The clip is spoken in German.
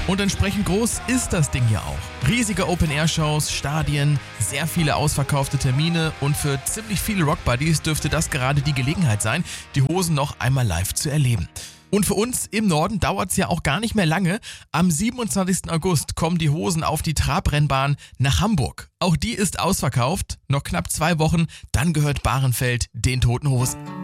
Und entsprechend groß ist das Ding ja auch. Riesige Open-Air-Shows, Stadien, sehr viele ausverkaufte Termine und für ziemlich viele Rock-Buddies dürfte das gerade die Gelegenheit sein, die Hosen noch einmal live zu erleben. Und für uns im Norden dauert es ja auch gar nicht mehr lange. Am 27. August kommen die Hosen auf die Trabrennbahn nach Hamburg. Auch die ist ausverkauft. Noch knapp 2 Wochen, dann gehört Bahrenfeld den Toten Hosen.